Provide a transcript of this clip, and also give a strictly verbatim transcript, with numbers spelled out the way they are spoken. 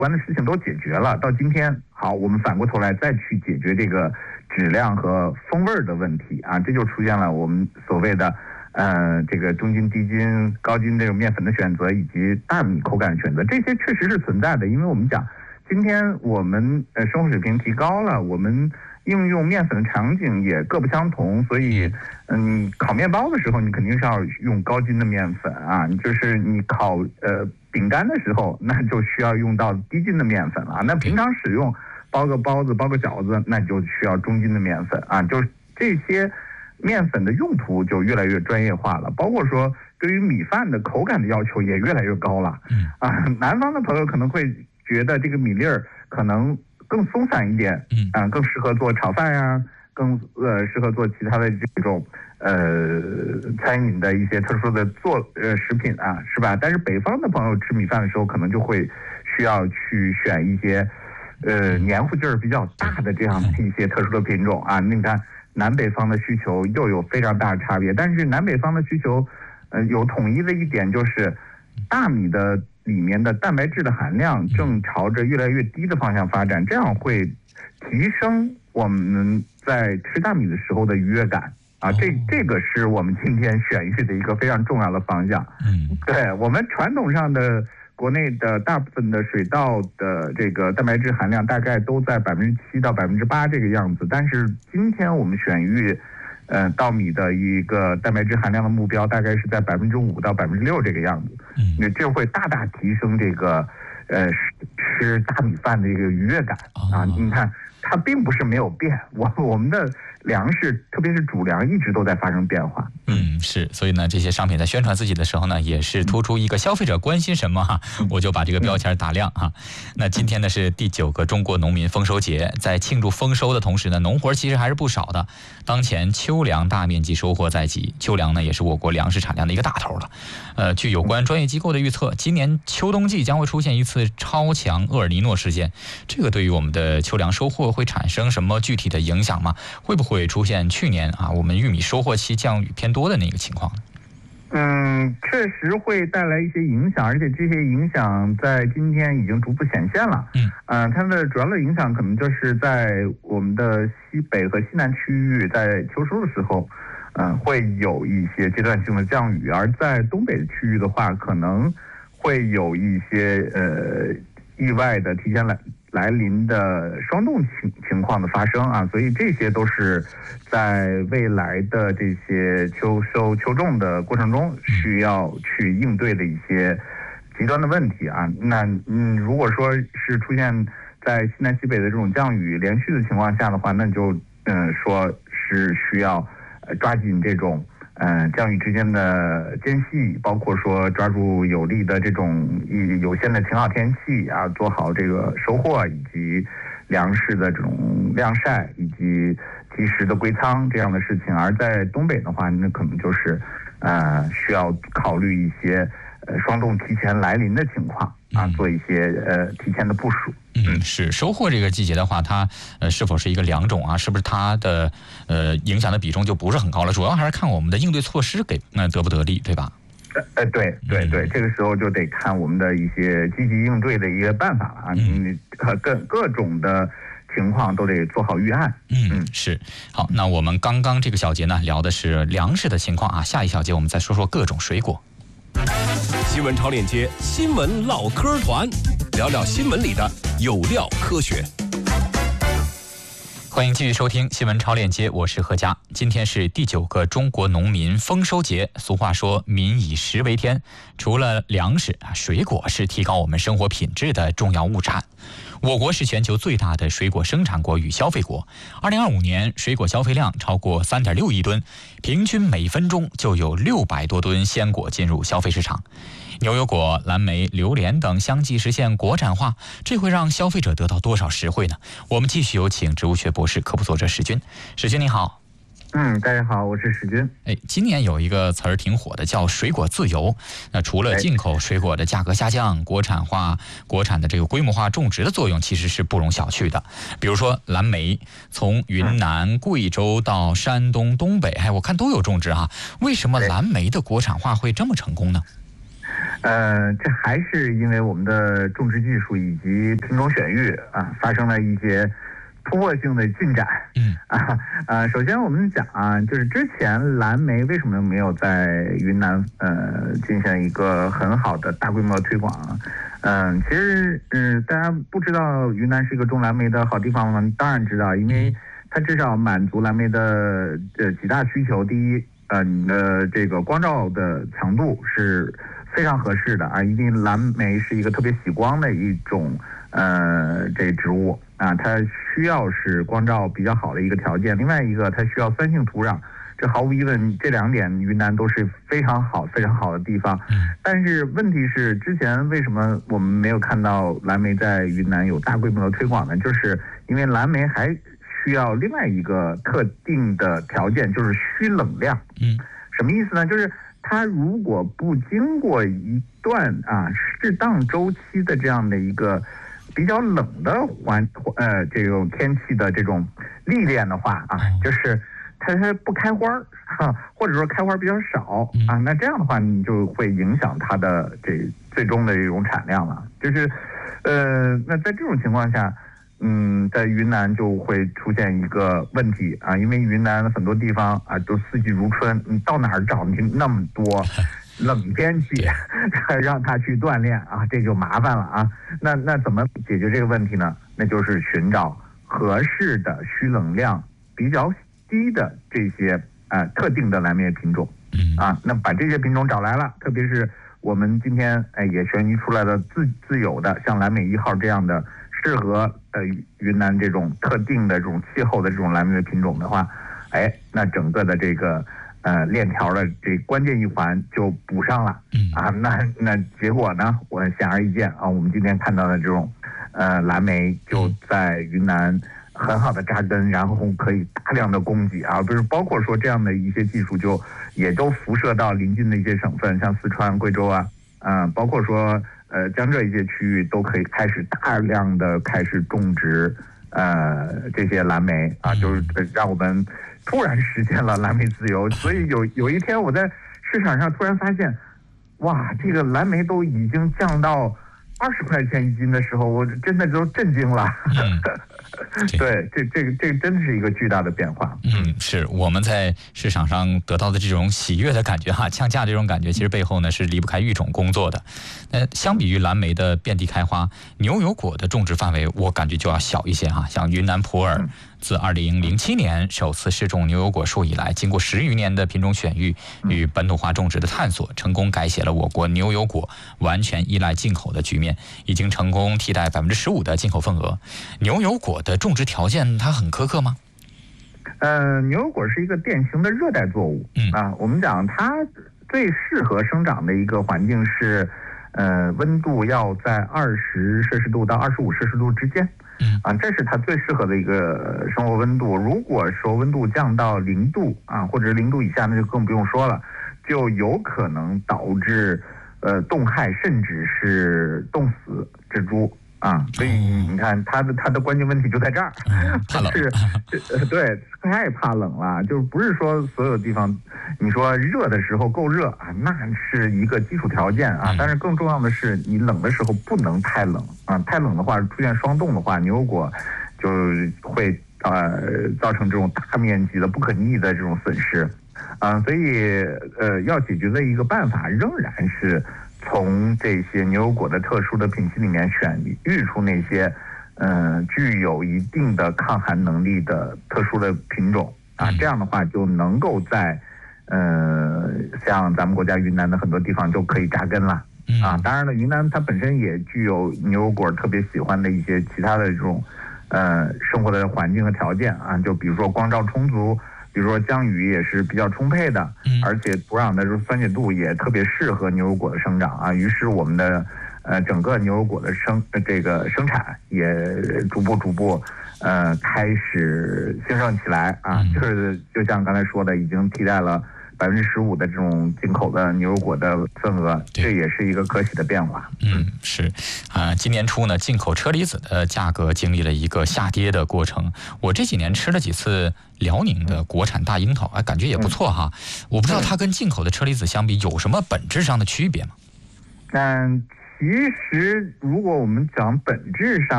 关的事情都解决了，到今天好，我们反过头来再去解决这个质量和风味的问题啊，这就出现了我们所谓的呃这个中筋、低筋、高筋这种面粉的选择，以及大米口感的选择，这些确实是存在的。因为我们讲，今天我们呃生活水平提高了，我们应用面粉的场景也各不相同，所以嗯，烤面包的时候你肯定是要用高筋的面粉啊，就是你烤呃饼干的时候，那就需要用到低筋的面粉了。那平常使用包个包子、包个饺子，那就需要中筋的面粉啊。就是这些面粉的用途就越来越专业化了，包括说对于米饭的口感的要求也越来越高了。啊，南方的朋友可能会觉得这个米粒儿可能更松散一点，嗯、啊，更适合做炒饭呀，更呃适合做其他的这种呃餐饮的一些特殊的做呃食品啊，是吧？但是北方的朋友吃米饭的时候，可能就会需要去选一些呃黏糊劲儿比较大的这样的一些特殊的品种啊。你看南北方的需求又有非常大的差别，但是南北方的需求呃有统一的一点，就是大米的里面的蛋白质的含量正朝着越来越低的方向发展，这样会提升我们在吃大米的时候的愉悦感啊，这这个是我们今天选育的一个非常重要的方向。嗯，对，我们传统上的国内的大部分的水稻的这个蛋白质含量大概都在百分之七到百分之八这个样子，但是今天我们选育呃，稻米的一个蛋白质含量的目标大概是在百分之五到百分之六这个样子，那这会大大提升这个呃吃大米饭的一个愉悦感啊！你看，它并不是没有变，我我们的粮食，特别是主粮，一直都在发生变化。 嗯，是，所以呢，这些商品在宣传自己的时候呢，也是突出一个消费者关心什么哈，我就把这个标签打亮哈。那今天呢是第九个中国农民丰收节，在庆祝丰收的同时呢，农活其实还是不少的。当前秋粮大面积收获在即，秋粮呢也是我国粮食产量的一个大头了。呃，据有关专业机构的预测，今年秋冬季将会出现一次超强厄尔尼诺事件，这个对于我们的秋粮收获会产生什么具体的影响吗？会不会出现去年啊我们玉米收获期降雨偏多的那个情况呢？ 嗯，确实会带来一些影响，而且这些影响在今天已经逐步显现了。嗯，呃，它的主要的影响可能就是在我们的西北和西南区域，在秋收的时候，嗯、呃，会有一些阶段性的降雨，而在东北区域的话，可能会有一些呃意外的提前来来临的霜冻情情况的发生啊，所以这些都是在未来的这些秋收秋种的过程中需要去应对的一些极端的问题啊。那嗯，如果说是出现在西南西北的这种降雨连续的情况下的话，那就嗯、呃、说是需要呃抓紧这种嗯、呃，降雨之间的间隙，包括说抓住有利的这种有限的晴好天气啊，做好这个收获以及粮食的这种晾晒以及及时的归仓这样的事情。而在东北的话，那可能就是呃需要考虑一些呃霜冻提前来临的情况啊，做一些呃提前的部署。 嗯，是收获这个季节的话，它呃是否是一个良种啊？是不是它的呃影响的比重就不是很高了？主要还是看我们的应对措施给那、呃、得不得力，对吧？ 呃，对对对，这个时候就得看我们的一些积极应对的一个办法了啊，嗯，各各种的情况都得做好预案。 嗯嗯，是。好，那我们刚刚这个小节呢聊的是粮食的情况啊，下一小节我们再说说各种水果。 新闻超链接，新闻唠嗑团，聊聊新闻里的有料科学。 欢迎继续收听新闻超链接，我是何佳。今天是第九个中国农民丰收节，俗话说民以食为天，除了粮食，水果是提高我们生活品质的重要物产。我国是全球最大的水果生产国与消费国，二零二五年水果消费量超过三点六亿吨，平均每分钟就有六百多吨鲜果进入消费市场。牛油果、蓝莓、榴莲等相继实现国产化，这会让消费者得到多少实惠呢？我们继续有请植物学博士、科普作者史军。史军你好。 嗯，大家好，我是史军。 哎，今年有一个词儿挺火的，叫水果自由。那除了进口水果的价格下降，国产化、国产的这个规模化种植的作用其实是不容小觑的。比如说蓝莓，从云南、贵州到山东、东北，哎，我看都有种植哈。为什么蓝莓的国产化会这么成功呢？ 呃，这还是因为我们的种植技术以及品种选育啊发生了一些突破性的进展。 嗯啊呃，首先我们讲啊，就是之前蓝莓为什么没有在云南呃进行一个很好的大规模推广啊？嗯、呃，其实嗯、呃，大家不知道云南是一个种蓝莓的好地方吗？当然知道，因为它至少满足蓝莓的呃几大需求。第一，呃，你的这个光照的强度是非常合适的啊，因为蓝莓是一个特别喜光的一种呃这个植物啊，它需要是光照比较好的一个条件。另外一个，它需要酸性土壤，这毫无疑问，这两点云南都是非常好、非常好的地方。但是问题是，之前为什么我们没有看到蓝莓在云南有大规模的推广呢？就是因为蓝莓还需要另外一个特定的条件，就是需冷量。 嗯， 什么意思呢？就是它如果不经过一段啊适当周期的这样的一个比较冷的环呃这种天气的这种历练的话啊，就是它它不开花儿哈，或者说开花比较少啊，那这样的话你就会影响它的这最终的这种产量了。就是呃，那在这种情况下。嗯，在云南就会出现一个问题啊，因为云南很多地方啊都四季如春，你到哪儿找你那么多冷天气，让他去锻炼啊，这就麻烦了啊。那那怎么解决这个问题呢？那就是寻找合适的需冷量比较低的这些呃特定的蓝莓品种啊。那把这些品种找来了，特别是我们今天哎也选育出来的自自有的像蓝莓一号这样的。适合呃云南这种特定的这种气候的这种蓝莓的品种的话，哎，那整个的这个呃链条的这关键一环就补上了啊。那那结果呢，我显而易见啊，我们今天看到的这种呃蓝莓就在云南很好的扎根，然后可以大量的供给啊，不是包括说这样的一些技术就也都辐射到邻近的一些省份，像四川、贵州啊，啊、呃，包括说。呃，江浙一些区域都可以开始大量的开始种植，呃，这些蓝莓啊，就是让我们突然实现了蓝莓自由。所以有有一天我在市场上突然发现，哇，这个蓝莓都已经降到二十块钱一斤的时候，我真的都震惊了。嗯对，这这个这个真的是一个巨大的变化。 嗯，是我们在市场上得到的这种喜悦的感觉哈，降价这种感觉，其实背后呢是离不开育种工作的。那相比于蓝莓的遍地开花，牛油果的种植范围我感觉就要小一些哈。像云南普洱，自二零零七年首次试种牛油果树以来，经过十余年的品种选育与本土化种植的探索，成功改写了我国牛油果完全依赖进口的局面，已经成功替代百分之十五的进口份额。牛油果的种植条件它很苛刻吗？ 呃，牛油果是一个典型的热带作物，嗯啊，我们讲它最适合生长的一个环境是，呃，温度要在二十摄氏度到二十五摄氏度之间，嗯啊，这是它最适合的一个生活温度。如果说温度降到零度啊，或者零度以下，那就更不用说了，就有可能导致呃冻害，甚至是冻死植株。啊，所以你看它的它的关键问题就在这儿， 怕冷是，对，太怕冷了。就是不是说所有地方，你说热的时候够热啊，那是一个基础条件啊。但是更重要的是，你冷的时候不能太冷啊，太冷的话出现霜冻的话，牛油果就会呃造成这种大面积的不可逆的这种损失啊。所以呃要解决的一个办法仍然是。从这些牛油果的特殊的品系里面选育出那些，呃，具有一定的抗寒能力的特殊的品种啊，这样的话就能够在，呃，像咱们国家云南的很多地方就可以扎根了啊。当然了，云南它本身也具有牛油果特别喜欢的一些其他的这种，呃，生活的环境和条件啊，就比如说光照充足。比如说降雨也是比较充沛的，而且土壤的酸碱度也特别适合牛油果的生长啊。于是我们的呃整个牛油果的生这个生产也逐步逐步呃开始兴盛起来啊。就是就像刚才说的，已经替代了百分之十五的这种进口的牛油果的份额，这也是一个可喜的变化。 嗯，是啊、呃，今年初呢，进口车厘子的价格经历了一个下跌的过程。我这几年吃了几次辽宁的国产大樱桃，哎，感觉也不错哈。我不知道它跟进口的车厘子相比有什么本质上的区别吗？ 嗯，其实如果我们讲本质上。